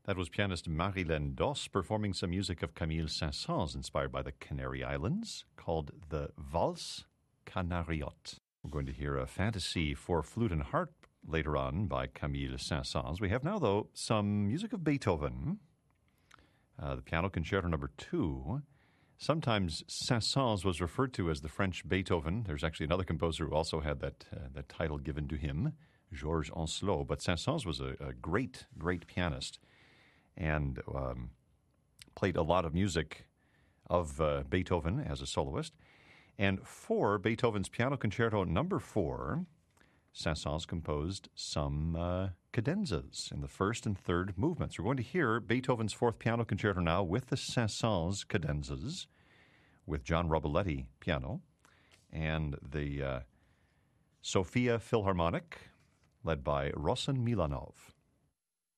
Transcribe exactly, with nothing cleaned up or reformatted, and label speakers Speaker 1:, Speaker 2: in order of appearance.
Speaker 1: That was pianist Marilyn Doss performing some music of Camille Saint-Saëns inspired by the Canary Islands called the Valse Canariote. We're going to hear a fantasy for flute and harp later on by Camille Saint-Saëns. We have now, though, some music of Beethoven, uh, the Piano Concerto number two. Sometimes Saint-Saëns was referred to as the French Beethoven. There's actually another composer who also had that uh, that title given to him, Georges Ancelot. But Saint-Saëns was a, a great, great pianist and um, played a lot of music of uh, Beethoven as a soloist. And for Beethoven's Piano Concerto number four, Saint-Saëns composed some uh, cadenzas in the first and third movements. We're going to hear Beethoven's Fourth Piano Concerto now with the Saint-Saëns cadenzas, with John Robiletti piano, and the uh, Sofia Philharmonic, led by Rossen Milanov.